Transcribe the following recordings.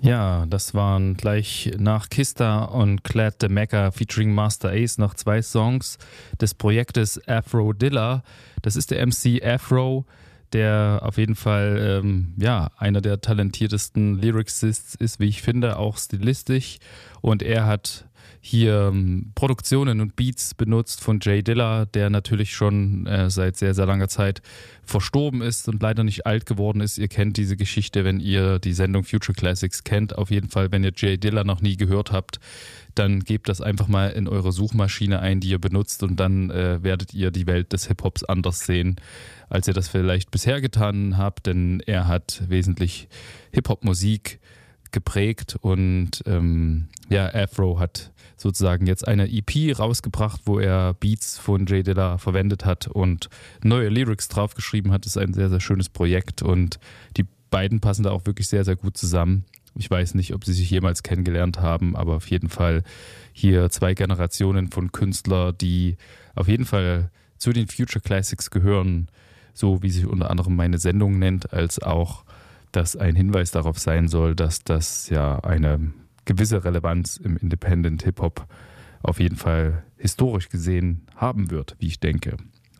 Ja, das waren gleich nach Kista und Clad the Mecca featuring Master Ace noch 2 Songs des Projektes Afro Dilla. Das ist der MC Afro, der auf jeden Fall einer der talentiertesten Lyricists ist, wie ich finde, auch stilistisch. Und er hat hier Produktionen und Beats benutzt von J Dilla, der natürlich schon seit sehr, sehr langer Zeit verstorben ist und leider nicht alt geworden ist. Ihr kennt diese Geschichte, wenn ihr die Sendung Future Classics kennt. Auf jeden Fall, wenn ihr J Dilla noch nie gehört habt, dann gebt das einfach mal in eure Suchmaschine ein, die ihr benutzt, und dann werdet ihr die Welt des Hip-Hops anders sehen, als ihr das vielleicht bisher getan habt, denn er hat wesentlich Hip-Hop-Musik geprägt und Afro hat sozusagen jetzt eine EP rausgebracht, wo er Beats von J Dilla verwendet hat und neue Lyrics draufgeschrieben hat. Das ist ein sehr, sehr schönes Projekt und die beiden passen da auch wirklich sehr, sehr gut zusammen. Ich weiß nicht, ob sie sich jemals kennengelernt haben, aber auf jeden Fall hier 2 Generationen von Künstlern, die auf jeden Fall zu den Future Classics gehören, so wie sich unter anderem meine Sendung nennt, als auch, dass ein Hinweis darauf sein soll, dass das ja eine gewisse Relevanz im Independent Hip-Hop auf jeden Fall historisch gesehen haben wird, wie ich denke.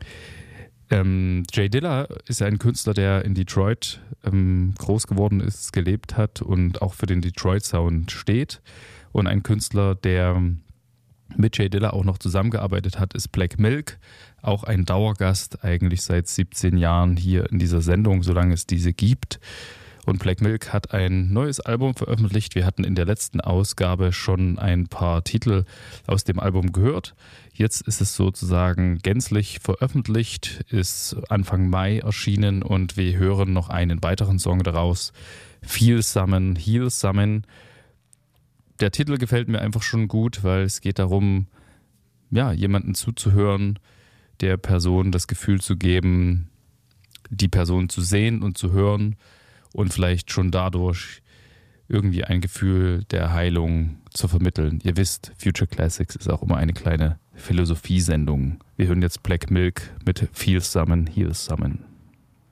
J Dilla ist ein Künstler, der in Detroit groß geworden ist, gelebt hat und auch für den Detroit Sound steht. Und ein Künstler, der mit J Dilla auch noch zusammengearbeitet hat, ist Black Milk. Auch ein Dauergast, eigentlich seit 17 Jahren hier in dieser Sendung, solange es diese gibt. Und Black Milk hat ein neues Album veröffentlicht. Wir hatten in der letzten Ausgabe schon ein paar Titel aus dem Album gehört. Jetzt ist es sozusagen gänzlich veröffentlicht, ist Anfang Mai erschienen und wir hören noch einen weiteren Song daraus. Feel Summon, Heal Summon. Der Titel gefällt mir einfach schon gut, weil es geht darum, jemanden zuzuhören, der Person das Gefühl zu geben, die Person zu sehen und zu hören und vielleicht schon dadurch irgendwie ein Gefühl der Heilung zu vermitteln. Ihr wisst, Future Classics ist auch immer eine kleine Philosophiesendung. Wir hören jetzt Black Milk mit Feel Summon, Heal Summon.